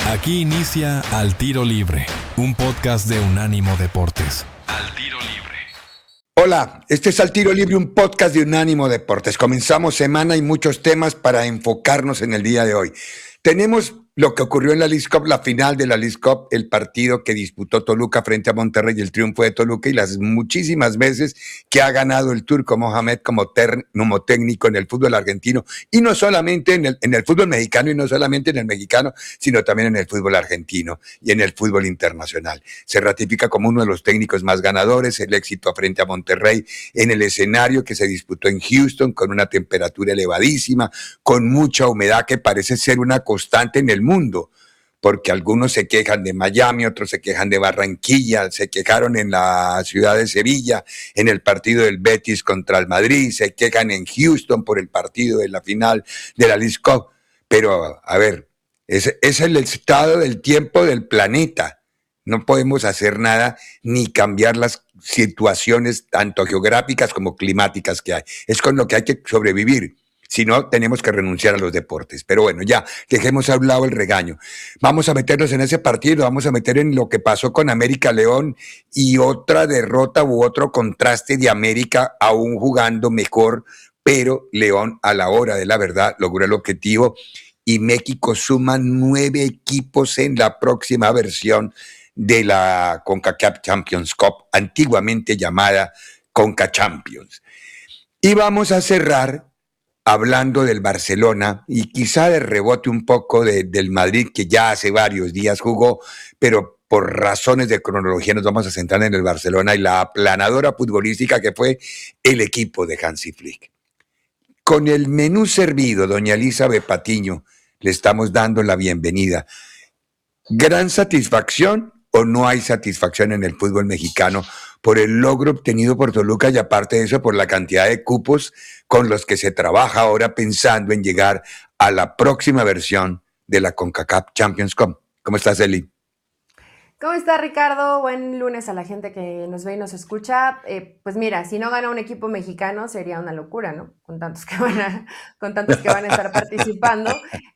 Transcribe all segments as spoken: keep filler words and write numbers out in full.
Aquí inicia Al Tiro Libre, un podcast de Unánimo Deportes. Al Tiro Libre. Hola, este es Al Tiro Libre, un podcast de Unánimo Deportes. Comenzamos semana y muchos temas para enfocarnos en el día de hoy. Tenemos lo que ocurrió en la Leagues Cup, la final de la Leagues Cup, el partido que disputó Toluca frente a Monterrey, el triunfo de Toluca y las muchísimas veces que ha ganado el Turco Mohamed como, ter, como técnico en el fútbol argentino, y no solamente en el, en el fútbol mexicano, y no solamente en el mexicano, sino también en el fútbol argentino y en el fútbol internacional. Se ratifica como uno de los técnicos más ganadores, el éxito frente a Monterrey en el escenario que se disputó en Houston, con una temperatura elevadísima, con mucha humedad que parece ser una constante en el mundo, porque algunos se quejan de Miami, otros se quejan de Barranquilla, se quejaron en la ciudad de Sevilla en el partido del Betis contra el Madrid, se quejan en Houston por el partido de la final de la Leagues Cup. Pero, a ver, es, es el estado del tiempo del planeta. No podemos hacer nada ni cambiar las situaciones tanto geográficas como climáticas que hay. Es con lo que hay que sobrevivir. Si no, tenemos que renunciar a los deportes. Pero bueno, ya, dejemos a un lado el regaño. Vamos a meternos en ese partido, vamos a meter en lo que pasó con América León y otra derrota u otro contraste de América aún jugando mejor, pero León a la hora de la verdad logró el objetivo y México suma nueve equipos en la próxima versión de la CONCACAF Champions Cup, antiguamente llamada Conca Champions. Y vamos a cerrar hablando del Barcelona y quizá de rebote un poco de, del Madrid, que ya hace varios días jugó, pero por razones de cronología nos vamos a centrar en el Barcelona y la aplanadora futbolística que fue el equipo de Hansi Flick. Con el menú servido, doña Elizabeth Patiño, le estamos dando la bienvenida. ¿Gran satisfacción o no hay satisfacción en el fútbol mexicano por el logro obtenido por Toluca y aparte de eso por la cantidad de cupos con los que se trabaja ahora pensando en llegar a la próxima versión de la CONCACAF Champions Cup? ¿Cómo estás, Eli? ¿Cómo está, Ricardo? Buen lunes a la gente que nos ve y nos escucha. Eh, pues mira, si no gana un equipo mexicano sería una locura, ¿no? Con tantos que van a, con tantos que van a estar participando.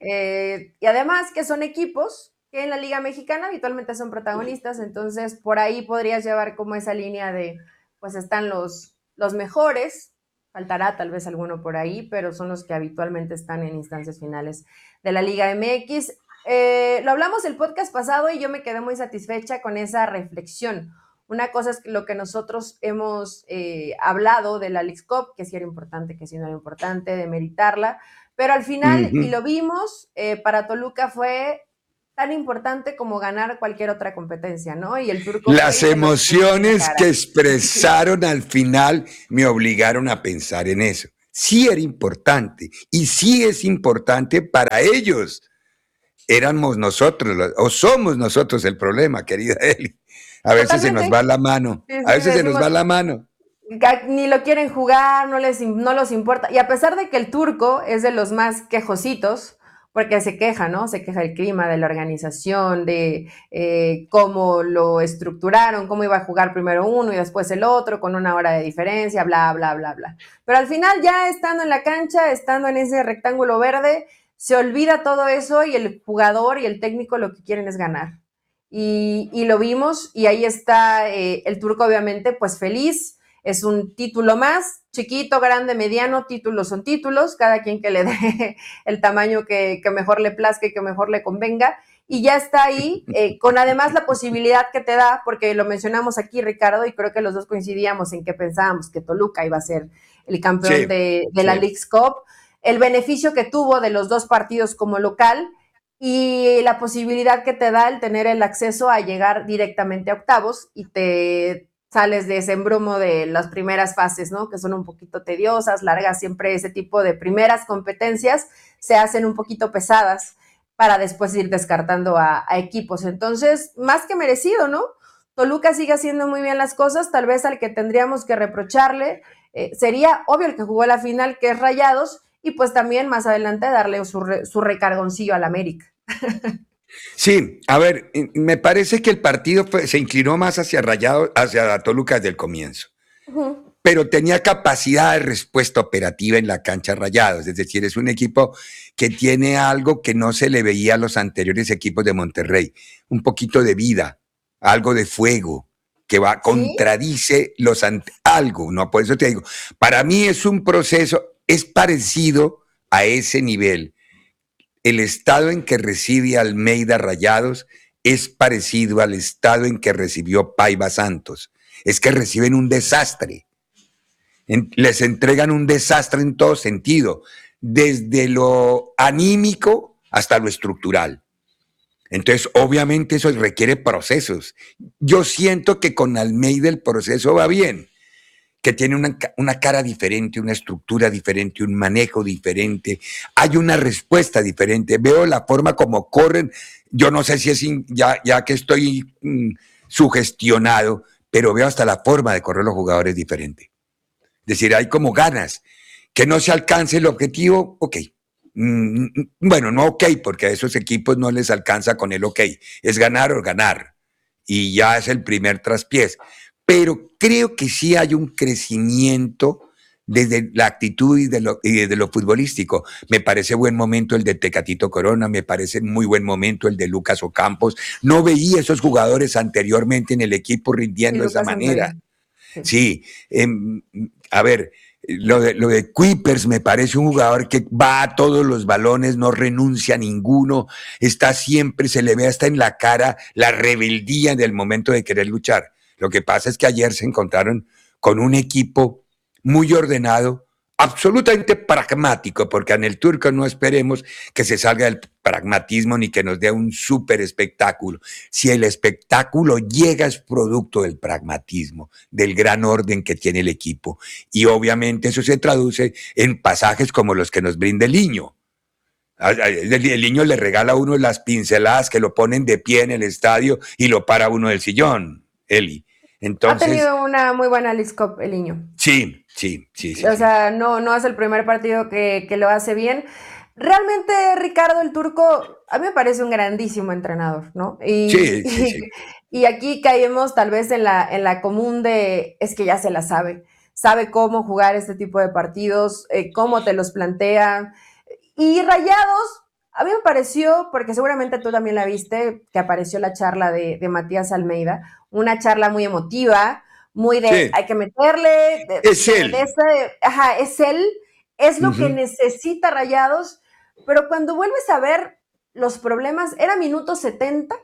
Eh, y además que son equipos que en la Liga Mexicana habitualmente son protagonistas, entonces por ahí podrías llevar como esa línea de, pues están los, los mejores, faltará tal vez alguno por ahí, pero son los que habitualmente están en instancias finales de la Liga M X. Eh, lo hablamos el podcast pasado y yo me quedé muy satisfecha con esa reflexión. Una cosa es lo que nosotros hemos eh, hablado de la Leagues Cup, que sí era importante, que sí no era importante, de meritarla, pero al final, uh-huh. y lo vimos, eh, para Toluca fue tan importante como ganar cualquier otra competencia, ¿no? Y el Turco... Las emociones que expresaron al final me obligaron a pensar en eso. Sí era importante, y sí es importante para ellos. Éramos nosotros, o somos nosotros el problema, querida Eli. A veces Totalmente. se nos va la mano, sí, sí, a veces decimos, se nos va la mano. Ni lo quieren jugar, no les no los importa. Y a pesar de que el Turco es de los más quejositos, porque se queja, ¿no? Se queja del clima, de la organización, de eh, cómo lo estructuraron, cómo iba a jugar primero uno y después el otro, con una hora de diferencia, bla, bla, bla, bla. Pero al final, ya estando en la cancha, estando en ese rectángulo verde, se olvida todo eso y el jugador y el técnico lo que quieren es ganar. Y, y lo vimos, y ahí está eh, el Turco, obviamente, pues feliz. Es un título más, chiquito, grande, mediano, títulos son títulos, cada quien que le dé el tamaño que, que mejor le plazca y que mejor le convenga, y ya está ahí, eh, con además la posibilidad que te da, porque lo mencionamos aquí, Ricardo, y creo que los dos coincidíamos en que pensábamos que Toluca iba a ser el campeón sí, de, de sí. la Leagues Cup, el beneficio que tuvo de los dos partidos como local, y la posibilidad que te da el tener el acceso a llegar directamente a octavos, y te... sales de ese embrumo de las primeras fases, ¿no? Que son un poquito tediosas, largas, siempre ese tipo de primeras competencias se hacen un poquito pesadas para después ir descartando a, a equipos. Entonces, más que merecido, ¿no? Toluca sigue haciendo muy bien las cosas, tal vez al que tendríamos que reprocharle eh, sería obvio el que jugó la final, que es Rayados, y pues también más adelante darle su, re, su recargoncillo al América. Sí, a ver, me parece que el partido fue, se inclinó más hacia Rayados, hacia Toluca desde el comienzo. Uh-huh. pero tenía capacidad de respuesta operativa en la cancha Rayados. Es decir, es un equipo que tiene algo que no se le veía a los anteriores equipos de Monterrey. Un poquito de vida, algo de fuego, que va, contradice los ante, algo, ¿no? Por eso te digo, para mí es un proceso, es parecido a ese nivel. El estado en que recibe Almeida Rayados es parecido al estado en que recibió Paiva Santos. Es que reciben un desastre. En, les entregan un desastre en todo sentido, desde lo anímico hasta lo estructural. Entonces, obviamente eso requiere procesos. Yo siento que con Almeida el proceso va bien, que tiene una, una cara diferente, una estructura diferente, un manejo diferente, hay una respuesta diferente. Veo la forma como corren, yo no sé si es in, ya, ya que estoy mm, sugestionado, pero veo hasta la forma de correr los jugadores diferente. Es decir, hay como ganas. Que no se alcance el objetivo, ok. Mm, bueno, no ok, porque a esos equipos no les alcanza con el ok. Es ganar o ganar. Y ya es el primer traspiés. Pero creo que sí hay un crecimiento desde la actitud y, de lo, y desde lo futbolístico. Me parece buen momento el de Tecatito Corona, me parece muy buen momento el de Lucas Ocampos. No veía esos jugadores anteriormente en el equipo rindiendo de esa manera. Sí, sí eh, a ver, lo de, lo de Kuipers me parece un jugador que va a todos los balones, no renuncia a ninguno, está siempre, se le ve hasta en la cara la rebeldía en el momento de querer luchar. Lo que pasa es que ayer se encontraron con un equipo muy ordenado, absolutamente pragmático, porque en el Turco no esperemos que se salga del pragmatismo ni que nos dé un súper espectáculo. Si el espectáculo llega es producto del pragmatismo, del gran orden que tiene el equipo. Y obviamente eso se traduce en pasajes como los que nos brinda el Niño. El Niño le regala a uno las pinceladas que lo ponen de pie en el estadio y lo para uno del sillón, Eli. Entonces, ha tenido una muy buena Leagues Cup el Niño. Sí, sí, sí. sí o sí. sea, no, no es el primer partido que, que lo hace bien. Realmente, Ricardo el Turco, a mí me parece un grandísimo entrenador, ¿no? Y, sí, sí, sí. Y, y aquí caemos tal vez en la, en la común de, es que ya se la sabe. Sabe cómo jugar este tipo de partidos, eh, cómo te los plantea. Y Rayados, a mí me pareció, porque seguramente tú también la viste, que apareció la charla de, de Matías Almeida, una charla muy emotiva, muy de, sí. hay que meterle. De, es de, él. De ese, ajá, es él, es lo uh-huh. que necesita Rayados, pero cuando vuelves a ver los problemas, era minuto setenta,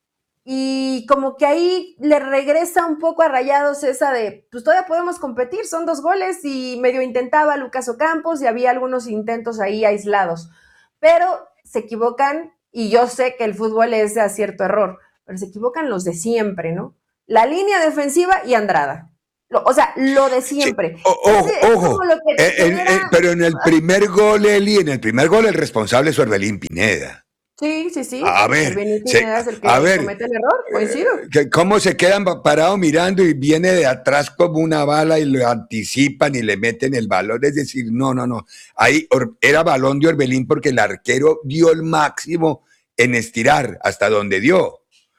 y como que ahí le regresa un poco a Rayados esa de, pues todavía podemos competir, son dos goles, y medio intentaba Lucas Ocampos, y había algunos intentos ahí aislados, pero se equivocan, y yo sé que el fútbol es de acierto error, pero se equivocan los de siempre, ¿no? La línea defensiva y Andrada. Lo, o sea, lo de siempre. Sí, o, ojo, Ese, ojo. Eh, en, eh, pero en el primer gol, Eli, en el primer gol el responsable es Orbelín Pineda. Sí, sí, sí. A ver, se, es el que a ver, comete el error, coincido. Eh, ¿Cómo se quedan parados mirando y viene de atrás como una bala y lo anticipan y le meten el balón? Es decir, no, no, no. Ahí era balón de Orbelín porque el arquero dio el máximo en estirar hasta donde dio.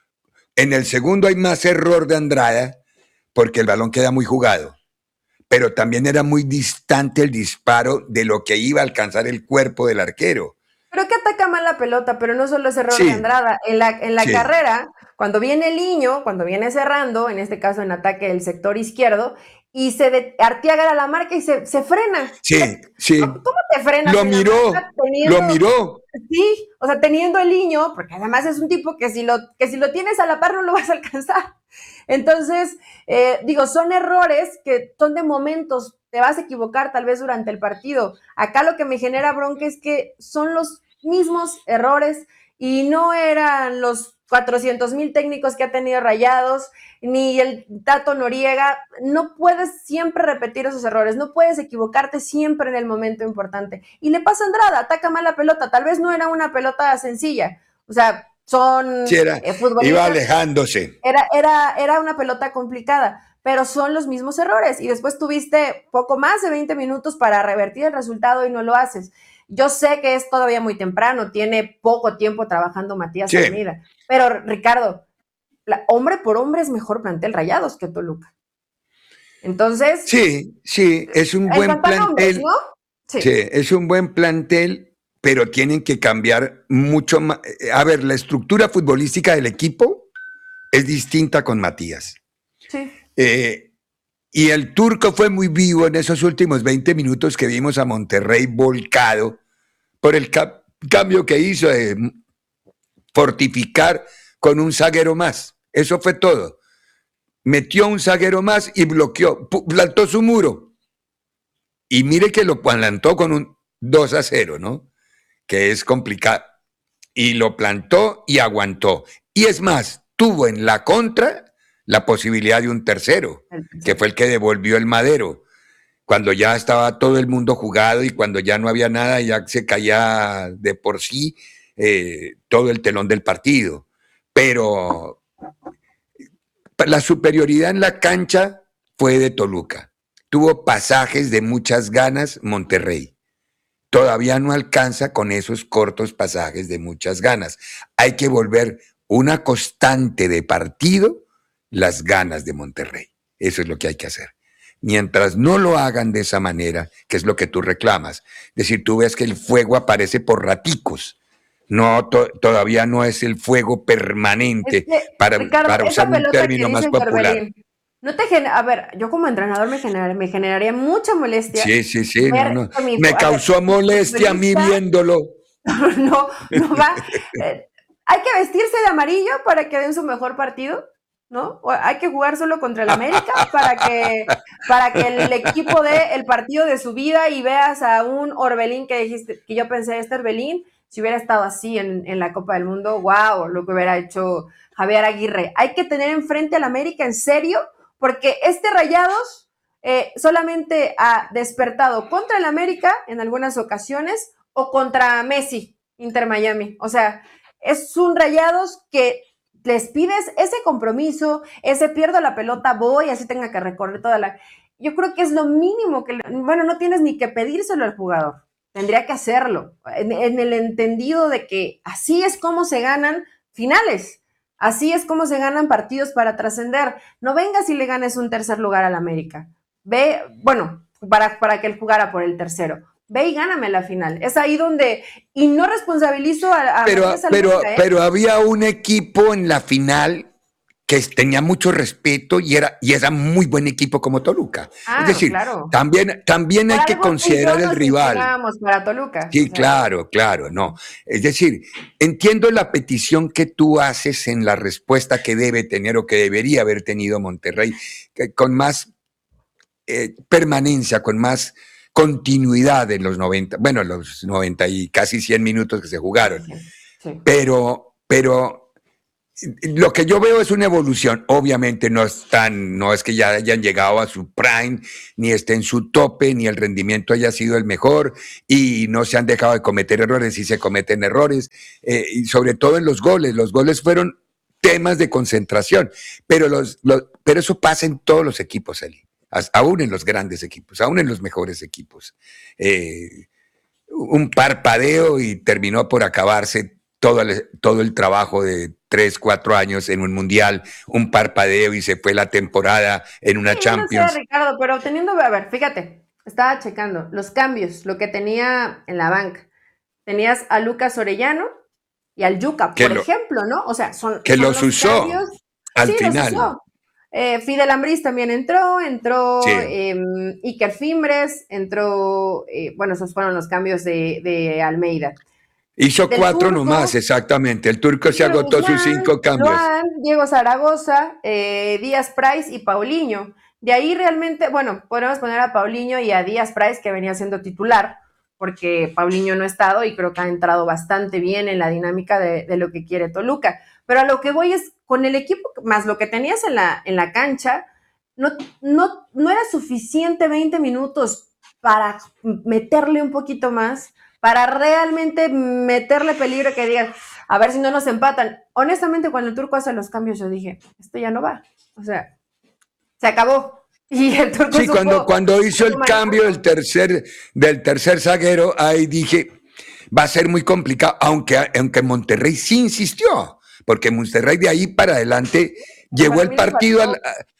En el segundo hay más error de Andrada porque el balón queda muy jugado. Pero también era muy distante el disparo de lo que iba a alcanzar el cuerpo del arquero. Pero que ataca mal la pelota, pero no solo es error sí. de Andrada. En la, en la sí. carrera, cuando viene el Niño, cuando viene cerrando, en este caso en ataque del sector izquierdo, y se de, Arteaga a la marca y se, se frena. Sí, o sea, sí. ¿Cómo te frenas? Lo miró, teniendo, lo miró. Sí, o sea, teniendo el Niño, porque además es un tipo que si lo, que si lo tienes a la par no lo vas a alcanzar. Entonces, eh, digo, son errores que son de momentos, te vas a equivocar tal vez durante el partido. Acá lo que me genera bronca es que son los mismos errores y no eran los cuatrocientos mil técnicos que ha tenido Rayados, ni el Tato Noriega. No puedes siempre repetir esos errores, no puedes equivocarte siempre en el momento importante. Y le pasa a Andrada, ataca mal la pelota, tal vez no era una pelota sencilla, o sea, son sí, era, eh, futbolistas. Iba alejándose. Era, era, era una pelota complicada, pero son los mismos errores. Y después tuviste poco más de veinte minutos para revertir el resultado y no lo haces. Yo sé que es todavía muy temprano, tiene poco tiempo trabajando Matías sí. Almeida, pero Ricardo, la, hombre por hombre es mejor plantel Rayados que Toluca. Entonces... Sí, sí, es un buen plantel. ¿no? Sí. sí, es un buen plantel, pero tienen que cambiar mucho más. A ver, la estructura futbolística del equipo es distinta con Matías. Sí. Eh, y el turco fue muy vivo en esos últimos veinte minutos que vimos a Monterrey volcado por el ca- cambio que hizo de fortificar con un zaguero más. Eso fue todo. Metió un zaguero más y bloqueó, plantó su muro. Y mire que lo plantó con un dos a cero, ¿no? Que es complicado. Y lo plantó y aguantó. Y es más, tuvo en la contra la posibilidad de un tercero, que fue el que devolvió el Madero. Cuando ya estaba todo el mundo jugado y cuando ya no había nada, ya se caía de por sí eh, todo el telón del partido. Pero la superioridad en la cancha fue de Toluca. Tuvo pasajes de muchas ganas Monterrey. Todavía no alcanza con esos cortos pasajes de muchas ganas. Hay que volver una constante de partido las ganas de Monterrey. Eso es lo que hay que hacer. Mientras no lo hagan de esa manera, que es lo que tú reclamas, es decir, tú ves que el fuego aparece por raticos. No, to, todavía no es el fuego permanente, es que, para, Ricardo, para usar un término más popular. Orbelín, no te genera, a ver, yo como entrenador me, genera, me generaría mucha molestia. Sí, sí, sí, no, no. Me causó ver, molestia a mí viéndolo. No, no va. Eh, hay que vestirse de amarillo para que den su mejor partido, ¿no? O hay que jugar solo contra el América para que, para que el equipo dé el partido de su vida y veas a un Orbelín que dijiste, que yo pensé, este Orbelín, si hubiera estado así en, en la Copa del Mundo, wow, lo que hubiera hecho Javier Aguirre. Hay que tener enfrente al América en serio, porque este Rayados eh, solamente ha despertado contra el América en algunas ocasiones o contra Messi, Inter Miami. O sea, es un Rayados que les pides ese compromiso, ese pierdo la pelota, voy, así tenga que recorrer toda la... Yo creo que es lo mínimo que... Bueno, no tienes ni que pedírselo al jugador. Tendría que hacerlo, en, en el entendido de que así es como se ganan finales. Así es como se ganan partidos para trascender. No vengas y le ganes un tercer lugar al América. Ve, bueno, para, para que él jugara por el tercero. Ve y gáname la final. Es ahí donde... Y no responsabilizo a... a pero, pero, Almeida, ¿eh? Pero había un equipo en la final que tenía mucho respeto y era, y era muy buen equipo como Toluca. Ah, es decir, claro. también, también hay que considerar el rival. Para Toluca. Sí, o sea, claro, claro, no. Es decir, entiendo la petición que tú haces en la respuesta que debe tener o que debería haber tenido Monterrey, que con más eh, permanencia, con más continuidad en los noventa, bueno, los noventa y casi cien minutos que se jugaron. Sí, sí. Pero, pero lo que yo veo es una evolución. Obviamente no están, no es que ya hayan llegado a su prime, ni esté en su tope, ni el rendimiento haya sido el mejor, y no se han dejado de cometer errores, y se cometen errores, eh, y sobre todo en los goles. Los goles fueron temas de concentración, pero, los, los, pero eso pasa en todos los equipos, Eli. Aún en los grandes equipos, aún en los mejores equipos. Eh, un parpadeo y terminó por acabarse todo el, todo el trabajo de tres, cuatro años en un mundial, un parpadeo y se fue la temporada en una sí, Champions. No sé, Ricardo, pero teniendo, a ver, fíjate, estaba checando los cambios, lo que tenía en la banca. Tenías a Lucas Orellano y al Yuca, por lo, ejemplo, ¿no? O sea, son que son los, los usó cambios, al sí, final. Los usó. Eh, Fidel Ambriz también entró, entró sí. eh, Iker Fimbres, entró, eh, bueno, esos fueron los cambios de, de Almeida. Hizo Del cuatro turco, nomás, exactamente. El turco se agotó Guzmán, sus cinco cambios. Juan, Diego Zaragoza, eh, Díaz Price y Paulinho. De ahí realmente, bueno, podemos poner a Paulinho y a Díaz Price, que venía siendo titular, porque Paulinho no ha estado y creo que ha entrado bastante bien en la dinámica de, de lo que quiere Toluca. Pero a lo que voy es, con el equipo, más lo que tenías en la, en la cancha, no, no, no era suficiente veinte minutos para meterle un poquito más, para realmente meterle peligro que digan, a ver si no nos empatan. Honestamente, cuando el turco hace los cambios, yo dije, esto ya no va. O sea, se acabó. Y el turco sí, cuando, cuando hizo el cambio del tercer, del tercer zaguero, ahí dije, va a ser muy complicado, aunque, aunque Monterrey sí insistió, porque Monterrey de ahí para adelante llevó el partido al...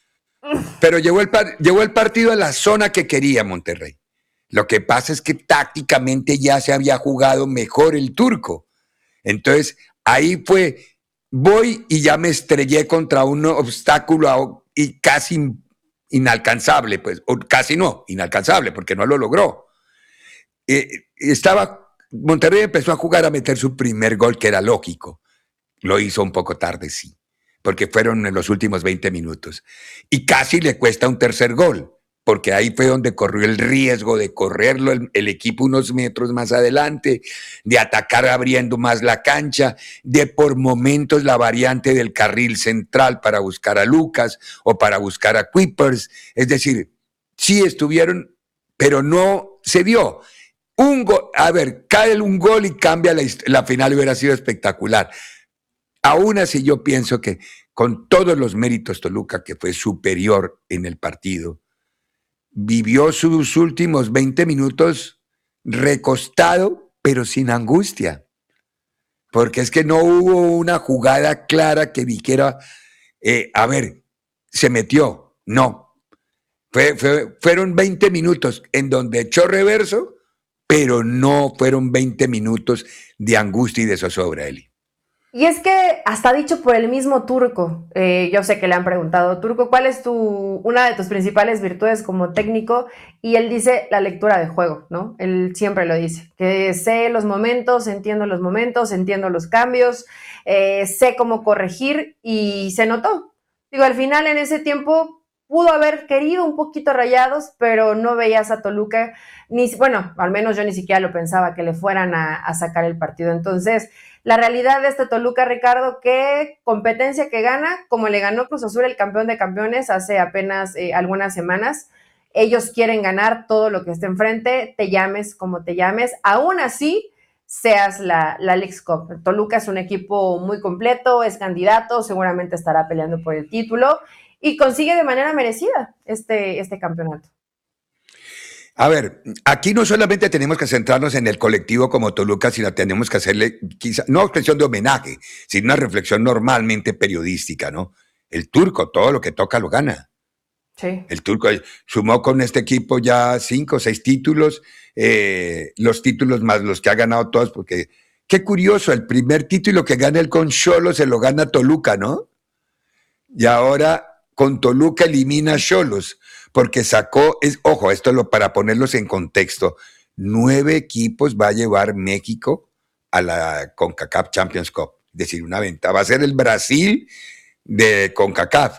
Pero llevó el, llevó el partido a la zona que quería Monterrey. Lo que pasa es que tácticamente ya se había jugado mejor el turco. Entonces, ahí fue, voy y ya me estrellé contra un obstáculo y casi inalcanzable, pues, o casi no, inalcanzable, porque no lo logró. Eh, estaba, Monterrey empezó a jugar a meter su primer gol, que era lógico. Lo hizo un poco tarde, sí, porque fueron en los últimos veinte minutos. Y casi le cuesta un tercer gol, porque ahí fue donde corrió el riesgo de correrlo el, el equipo unos metros más adelante, de atacar abriendo más la cancha, de por momentos la variante del carril central para buscar a Lucas o para buscar a Kuipers. Es decir, sí estuvieron, pero no se dio. Un gol, a ver, cae un gol y cambia la, la final, hubiera sido espectacular. Aún así yo pienso que con todos los méritos Toluca, que fue superior en el partido, vivió sus últimos veinte minutos recostado, pero sin angustia. Porque es que no hubo una jugada clara que dijera, eh, a ver, se metió. No. Fue, fue, fueron veinte minutos en donde echó reverso, pero no fueron veinte minutos de angustia y de zozobra, Eli. Y es que hasta dicho por el mismo Turco, eh, yo sé que le han preguntado, Turco, ¿cuál es tu, una de tus principales virtudes como técnico? Y él dice la lectura de juego, ¿no? Él siempre lo dice, que sé los momentos, entiendo los momentos, entiendo los cambios, eh, sé cómo corregir y se notó. Digo, al final en ese tiempo pudo haber querido un poquito Rayados, pero no veías a Toluca, ni, bueno, al menos yo ni siquiera lo pensaba que le fueran a, a sacar el partido. Entonces, la realidad de este Toluca, Ricardo, que competencia que gana, como le ganó Cruz Azul el campeón de campeones hace apenas eh, algunas semanas, ellos quieren ganar todo lo que esté enfrente, te llames como te llames, aún así seas la, la Leagues Cup. Toluca es un equipo muy completo, es candidato, seguramente estará peleando por el título y consigue de manera merecida este, este campeonato. A ver, aquí no solamente tenemos que centrarnos en el colectivo como Toluca, sino tenemos que hacerle, quizá, no expresión de homenaje, sino una reflexión normalmente periodística, ¿no? El turco, todo lo que toca lo gana. Sí. El turco sumó con este equipo ya cinco o seis títulos, eh, los títulos más los que ha ganado todos, porque qué curioso, el primer título que gana el con Xolos se lo gana Toluca, ¿no? Y ahora con Toluca elimina a Xolos, porque sacó, es, ojo, esto lo, para ponerlos en contexto, nueve equipos va a llevar México a la CONCACAF Champions Cup, es decir, una venta. Va a ser el Brasil de CONCACAF,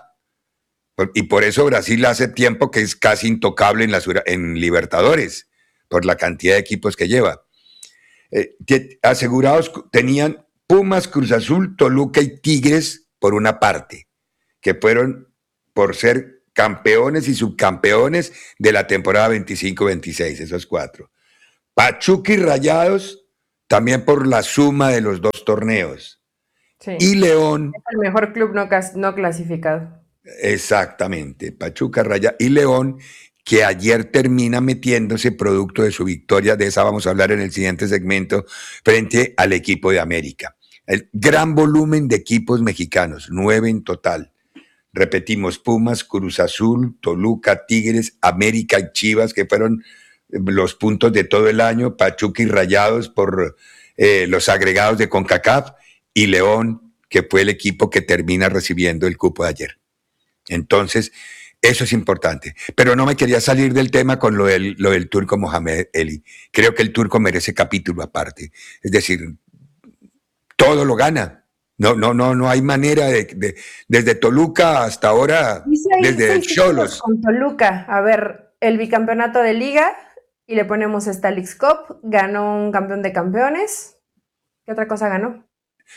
y por eso Brasil hace tiempo que es casi intocable en, las, en Libertadores, por la cantidad de equipos que lleva. Eh, asegurados tenían Pumas, Cruz Azul, Toluca y Tigres por una parte, que fueron por ser campeones y subcampeones de la temporada veinticinco veintiséis, esos cuatro. Pachuca y Rayados también por la suma de los dos torneos. Sí. Y León. Es el mejor club no, no clasificado. Exactamente, Pachuca, Rayados y León, que ayer termina metiéndose producto de su victoria, de esa vamos a hablar en el siguiente segmento, frente al equipo de América. El gran volumen de equipos mexicanos, nueve en total. Repetimos, Pumas, Cruz Azul, Toluca, Tigres, América y Chivas, que fueron los puntos de todo el año, Pachuca y Rayados por eh, los agregados de CONCACAF, y León, que fue el equipo que termina recibiendo el cupo de ayer. Entonces, eso es importante. Pero no me quería salir del tema con lo del, lo del turco Mohamed Eli. Creo que el turco merece capítulo aparte. Es decir, todo lo gana. No, no, no, no hay manera de, de desde Toluca hasta ahora, Dice ahí desde Xolos. Con Toluca, a ver, el bicampeonato de Liga y le ponemos esta Leagues Cup, ganó un campeón de campeones. ¿Qué otra cosa ganó?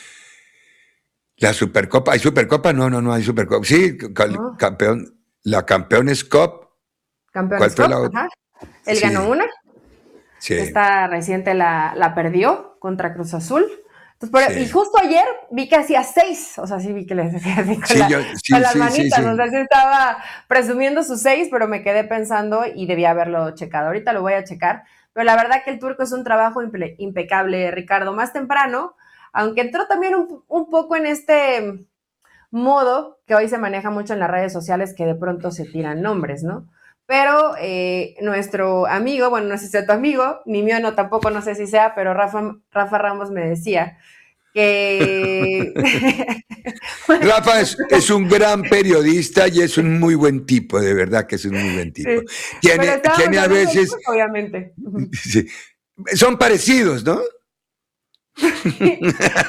La Supercopa, ¿hay Supercopa? No, no, no hay Supercopa. Sí, no. campeón, la Campeones Cup. Campeones Cup, la ajá. Él sí. ganó una. Sí. Esta reciente la, la perdió contra Cruz Azul. Entonces, por, sí. Y justo ayer vi que hacía seis, o sea, sí vi que le decía con, sí, la, yo, sí, con las sí, manitas, sí, sí. o sea, sí estaba presumiendo sus seis, pero me quedé pensando y debía haberlo checado. Ahorita lo voy a checar, pero la verdad que el turco es un trabajo impe- impecable, Ricardo. Más temprano, aunque entró también un, un poco en este, modo que hoy se maneja mucho en las redes sociales que de pronto se tiran nombres, ¿no? Pero eh, nuestro amigo, bueno, no sé si sea tu amigo, ni mío no, tampoco no sé si sea, pero Rafa, Rafa Ramos me decía que... bueno, Rafa es, es un gran periodista y es un muy buen tipo, de verdad que es un muy buen tipo. Sí, Tiene, tiene a veces... Turco, obviamente. Sí, son parecidos, ¿no? eh,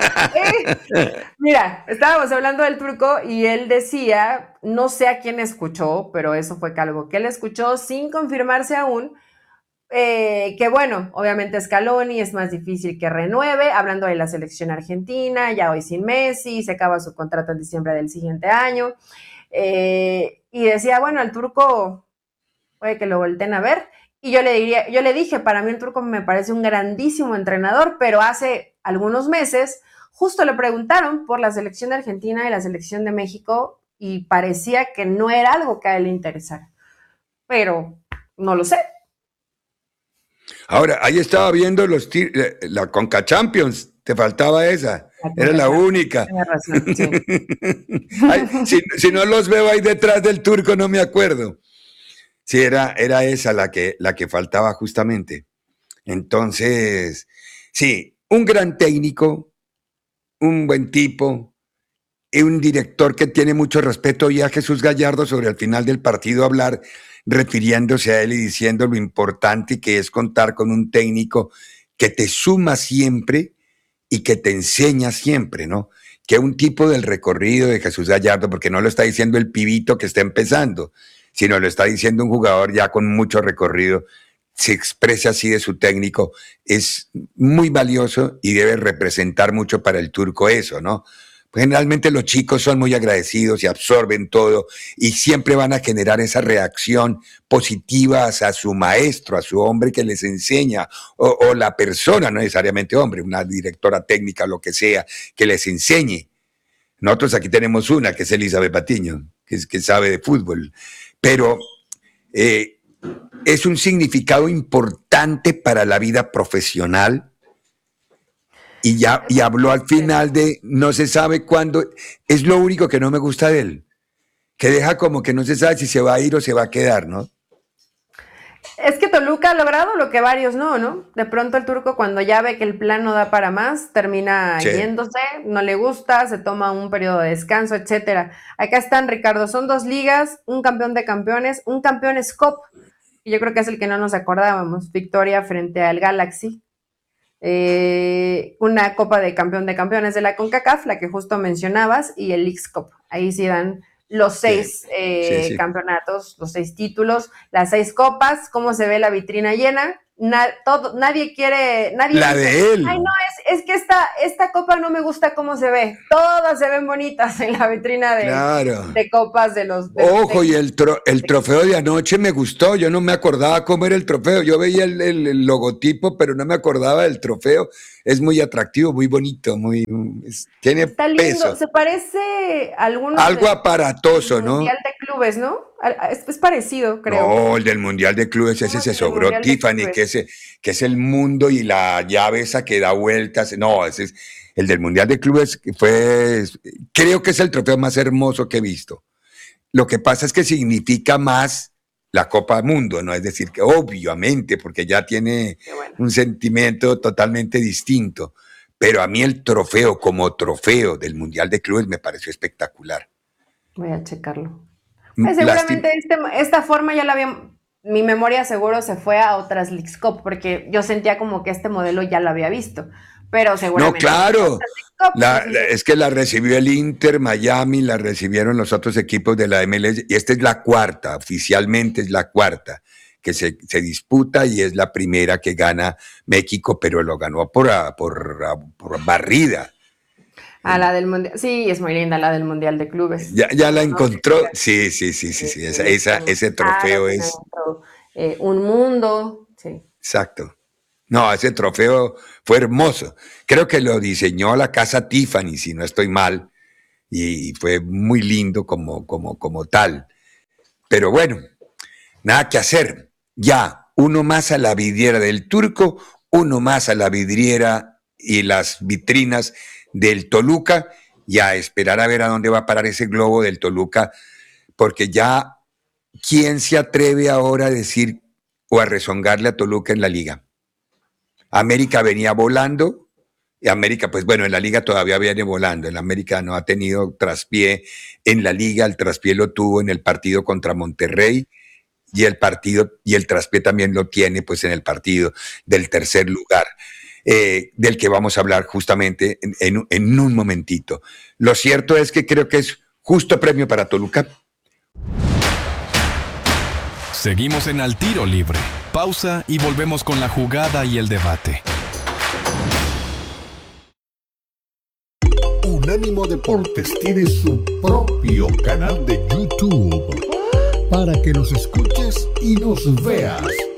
mira, estábamos hablando del Turco y él decía, no sé a quién escuchó, pero eso fue algo que él escuchó sin confirmarse aún, eh, que bueno, obviamente Scaloni es más difícil que renueve, hablando de la selección argentina, ya hoy sin Messi, se acaba su contrato en diciembre del siguiente año, eh, y decía, bueno, el Turco puede que lo volteen a ver. Y yo le diría, yo le dije, para mí el Turco me parece un grandísimo entrenador, pero hace algunos meses justo le preguntaron por la selección de Argentina y la selección de México y parecía que no era algo que a él le interesara. Pero no lo sé. Ahora, ahí estaba viendo los la Conca Champions, te faltaba esa, la era la única. Tienes razón, sí. Ay, si, si no los veo ahí detrás del Turco, no me acuerdo. Sí, era, era esa la que, la que faltaba justamente. Entonces, sí, un gran técnico, un buen tipo, y un director que tiene mucho respeto. Y a Jesús Gallardo sobre el final del partido hablar, refiriéndose a él y diciendo lo importante que es contar con un técnico que te suma siempre y que te enseña siempre, ¿no? Que un tipo del recorrido de Jesús Gallardo, porque no lo está diciendo el pibito que está empezando, sino lo está diciendo un jugador ya con mucho recorrido, se expresa así de su técnico, es muy valioso y debe representar mucho para el Turco eso, ¿no? Pues generalmente los chicos son muy agradecidos y absorben todo y siempre van a generar esa reacción positiva hacia su maestro, a su hombre que les enseña, o, o la persona, no necesariamente hombre, una directora técnica, lo que sea, que les enseñe. Nosotros aquí tenemos una, que es Elizabeth Patiño, que, es, que sabe de fútbol, pero eh, es un significado importante para la vida profesional. Y ya y habló al final de no se sabe cuándo, es lo único que no me gusta de él, que deja como que no se sabe si se va a ir o se va a quedar, ¿no? Es que Toluca ha logrado lo que varios no, ¿no? De pronto el Turco cuando ya ve que el plan no da para más, termina sí. yéndose, no le gusta, se toma un periodo de descanso, etcétera. Acá están, Ricardo, son dos ligas, un campeón de campeones, un Campeones Cup, y yo creo que es el que no nos acordábamos, victoria frente al Galaxy. Eh, una Copa de Campeón de Campeones de la CONCACAF, la que justo mencionabas, y el Leagues Cup. Ahí sí dan los seis sí, eh, sí, sí. campeonatos, los seis títulos, las seis copas, cómo se ve la vitrina llena. Na, todo, nadie quiere, nadie la dice, de él. Ay, no, es, es que esta, esta copa no me gusta cómo se ve. Todas se ven bonitas en la vitrina de, claro. de copas de los. De Ojo, los y el, tro, el trofeo de anoche me gustó. Yo no me acordaba cómo era el trofeo. Yo veía el, el, el logotipo, pero no me acordaba del trofeo. Es muy atractivo, muy bonito, muy es, tiene Está lindo. peso. Se parece a algunos algo de, aparatoso, ¿no? Mundial de clubes, ¿no? Es, es parecido, creo. No, el del Mundial de Clubes, ese se sobró Tiffany, que es, que es el mundo y la llave esa que da vueltas. No, ese es el del Mundial de Clubes, fue, creo que es el trofeo más hermoso que he visto. Lo que pasa es que significa más la Copa Mundo, ¿no? Es decir, que obviamente, porque ya tiene bueno. un sentimiento totalmente distinto. Pero a mí el trofeo como trofeo del Mundial de Clubes me pareció espectacular. Voy a checarlo. Pues seguramente este, esta forma ya la había, mi memoria seguro se fue a otras Leagues Cup, porque yo sentía como que este modelo ya lo había visto, pero seguramente... No, claro, Cup, la, pues, la, es que la recibió el Inter, Miami, la recibieron los otros equipos de la M L S, y esta es la cuarta, oficialmente es la cuarta, que se, se disputa y es la primera que gana México, pero lo ganó por, por, por barrida. A la del mundial, sí, es muy linda la del Mundial de Clubes. Ya, ya la encontró, sí, sí, sí, sí, sí, esa, esa, ese trofeo ah, es... Eh, un mundo, sí. Exacto. No, ese trofeo fue hermoso. Creo que lo diseñó la casa Tiffany, si no estoy mal, y fue muy lindo como, como, como tal. Pero bueno, nada que hacer. Ya, uno más a la vidriera del Turco, uno más a la vidriera y las vitrinas del Toluca, y a esperar a ver a dónde va a parar ese globo del Toluca, porque ya, ¿quién se atreve ahora a decir o a rezongarle a Toluca en la liga? América venía volando, y América, pues bueno, en la liga todavía viene volando, en la América no ha tenido traspié en la liga, el traspié lo tuvo en el partido contra Monterrey, y el partido, y el traspié también lo tiene pues en el partido del tercer lugar, eh, del que vamos a hablar justamente en, en, en un momentito. Lo cierto es que creo que es justo premio para Toluca. Seguimos en Al Tiro Libre. Pausa y volvemos con la jugada y el debate. Unánimo Deportes tiene su propio canal de YouTube para que nos escuches y nos veas.